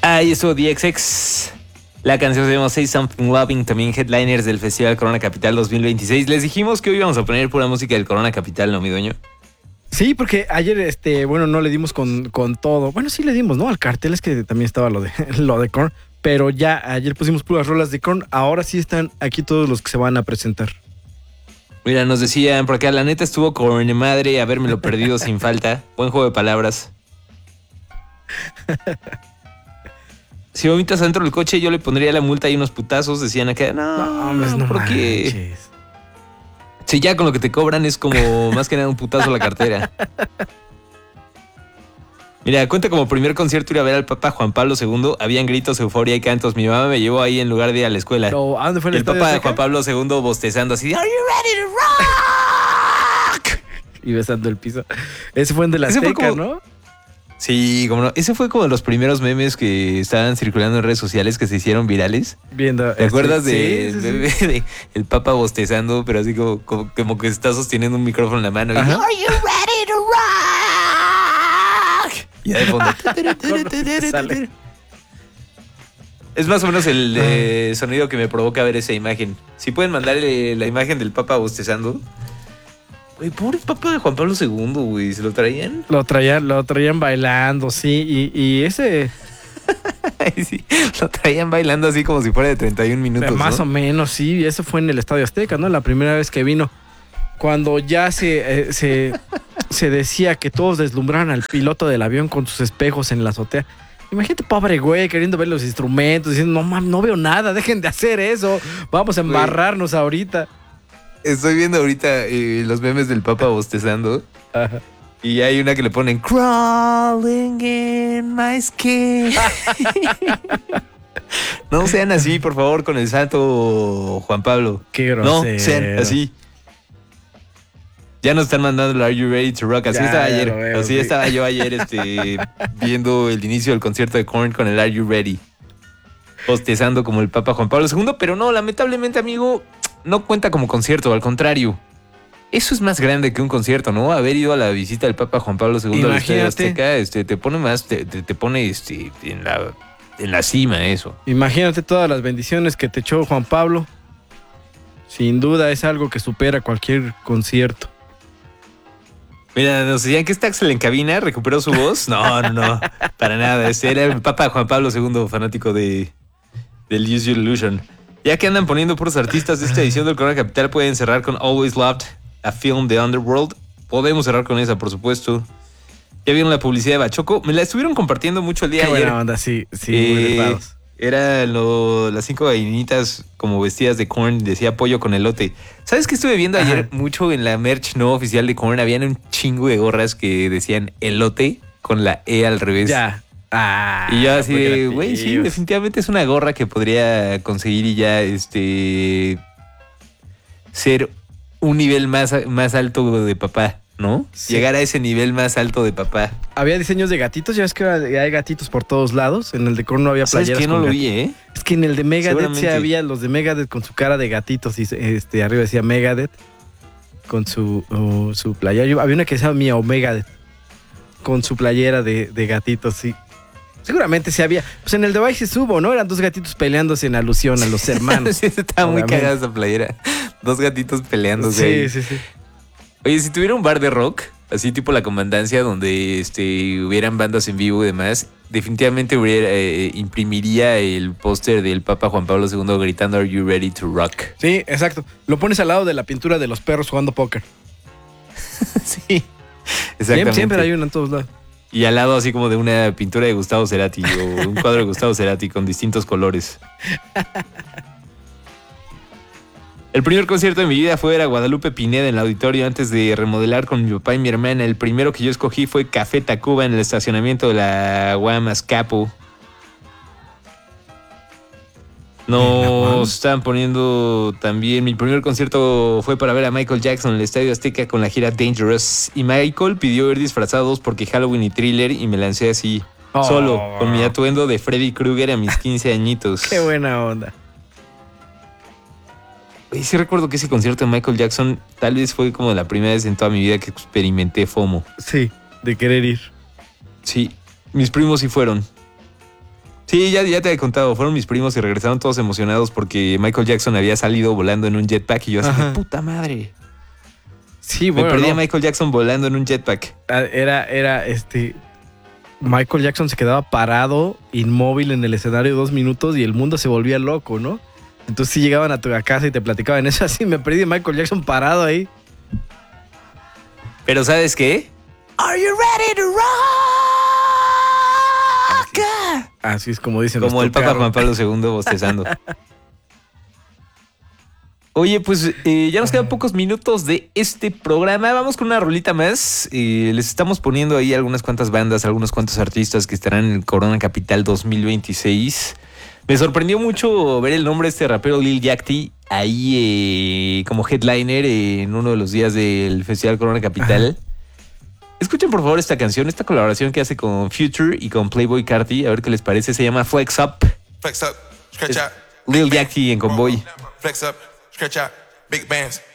Ahí estuvo DXX. La canción se llama Say Something Loving, también headliners del Festival Corona Capital 2026. Les dijimos que hoy íbamos a poner pura música del Corona Capital, ¿no, mi dueño? Sí, porque ayer, no le dimos con todo. Bueno, sí le dimos, ¿no? Al cartel es que también estaba lo de Korn. Pero ya ayer pusimos puras rolas de Korn. Ahora sí están aquí todos los que se van a presentar. Mira, nos decían, porque la neta estuvo con madre habérmelo perdido sin falta. Buen juego de palabras. Si vomitas adentro del coche, yo le pondría la multa y unos putazos. Decían acá, no, ¿por qué? Si ya con lo que te cobran es como más que nada un putazo a la cartera. Mira, cuenta como primer concierto ir a ver al Papa Juan Pablo II. Habían gritos, euforia y cantos. Mi mamá me llevó ahí en lugar de ir a la escuela. No, ¿a dónde fue el Papa Juan Pablo II bostezando así. ¿Are you ready to rock? Y besando el piso. Ese fue en de la Azteca, ¿no? Sí, como no. Ese fue como de los primeros memes que estaban circulando en redes sociales que se hicieron virales. ¿Te acuerdas de el Papa bostezando, pero así como que está sosteniendo un micrófono en la mano? Y, ¿Are you ready to rock? Y de fondo. Es más o menos el sonido que me provoca ver esa imagen. Si pueden mandarle la imagen del Papa bostezando. Güey, pobre Papa de Juan Pablo II, güey. ¿Se lo traían? Lo traían bailando, sí. Y ese... sí, lo traían bailando así como si fuera de 31 minutos, más o menos, sí. Eso fue en el Estadio Azteca, ¿no? La primera vez que vino. Cuando ya se decía que todos deslumbraran al piloto del avión con sus espejos en la azotea. Imagínate, pobre güey, queriendo ver los instrumentos, diciendo, no, no veo nada, dejen de hacer eso. Vamos a embarrarnos ahorita. Estoy viendo ahorita los memes del Papa bostezando. Ajá. Y hay una que le ponen Crawling in my skin. No sean así, por favor, con el santo Juan Pablo. Qué grosero. No sean así. Ya nos están mandando el Are You Ready to Rock. Así estaba ayer. Así estaba yo ayer viendo el inicio del concierto de Korn con el Are You Ready. Bostezando como el Papa Juan Pablo II. Pero no, lamentablemente, amigo, no cuenta como concierto, al contrario. Eso es más grande que un concierto, ¿no? Haber ido a la visita del Papa Juan Pablo II al Estadio Azteca, te pone más, te pone en la cima eso. Imagínate todas las bendiciones que te echó Juan Pablo. Sin duda es algo que supera cualquier concierto. Mira, nos decían que está Axel en cabina, recuperó su voz. No, para nada. Era el Papa Juan Pablo II, fanático del Use Your Illusion. Ya que andan poniendo puros artistas de esta edición del Corona Capital, pueden cerrar con Always Loved, a film de Underworld. Podemos cerrar con esa, por supuesto. ¿Ya vieron la publicidad de Bachoco? Me la estuvieron compartiendo mucho el día de ayer. Qué buena onda, sí, muy rifados. Era las 5 gallinitas como vestidas de Korn, decía pollo con elote. ¿Sabes qué estuve viendo ayer mucho en la merch no oficial de Korn? Habían un chingo de gorras que decían elote con la E al revés. Ya. Y yo así de, güey, sí, definitivamente es una gorra que podría conseguir y ya ser un nivel más alto de papá, ¿no? Sí. Llegar a ese nivel más alto de papá. Había diseños de gatitos, ya ves que hay gatitos por todos lados. En el de Korn no había playeras. ¿Sabes qué? No lo vi, ¿eh? Es que en el de Megadeth sí había los de Megadeth con su cara de gatitos y arriba decía Megadeth con su playera. Había una que decía Mia o Megadeth con su playera de gatitos, sí. Seguramente sí había. Pues en el de Vice hubo, ¿no? Eran dos gatitos peleándose en alusión a los hermanos. Sí, estaba muy cagada esa playera. Dos gatitos peleándose. Sí. Oye, si tuviera un bar de rock, así tipo La Comandancia, donde hubieran bandas en vivo y demás, definitivamente imprimiría el póster del Papa Juan Pablo II gritando Are you ready to rock? Sí, exacto. Lo pones al lado de la pintura de los perros jugando póker. Sí, exactamente. Siempre hay uno en todos lados. Y al lado así como de una pintura de Gustavo Cerati o un cuadro de Gustavo Cerati con distintos colores. El primer concierto de mi vida fue a Guadalupe Pineda en el auditorio antes de remodelar con mi papá y mi hermana. El primero que yo escogí fue Café Tacuba en el estacionamiento de la Guamas Capo. Nos están poniendo también. Mi primer concierto fue para ver a Michael Jackson en el Estadio Azteca con la gira Dangerous. Y Michael pidió ir disfrazados porque Halloween y Thriller y me lancé así, solo, con mi atuendo de Freddy Krueger a mis 15 añitos. Qué buena onda. Y sí recuerdo que ese concierto de Michael Jackson tal vez fue como la primera vez en toda mi vida que experimenté FOMO. Sí, de querer ir. Sí, mis primos sí fueron. Sí, ya te he contado. Fueron mis primos y regresaron todos emocionados porque Michael Jackson había salido volando en un jetpack y yo así de puta madre. Sí, bueno. Me perdí a Michael Jackson volando en un jetpack. Era Michael Jackson se quedaba parado, inmóvil en el escenario 2 minutos y el mundo se volvía loco, ¿no? Entonces sí llegaban a tu casa y te platicaban eso así. Me perdí a Michael Jackson parado ahí. Pero ¿sabes qué? Are you ready to rock? Así es como dicen. Como el Papa Juan Pablo II bostezando. Oye, pues ya nos quedan pocos minutos de este programa. Vamos con una rolita más. Les estamos poniendo ahí algunas cuantas bandas, algunos cuantos artistas que estarán en el Corona Capital 2026. Me sorprendió mucho ver el nombre de este rapero Lil Yachty ahí como headliner en uno de los días del Festival Corona Capital. Escuchen por favor esta canción, esta colaboración que hace con Future y con Playboi Carti. A ver qué les parece. Se llama Flex Up. Flex up, stretch out. Lil Yachty en Convoy. Flex up, stretch out, big bands.